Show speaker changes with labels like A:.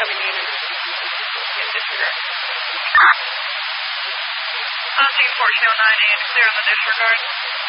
A: incoming unit. In disregard.
B: Hunting 1409 and clear on the disregard.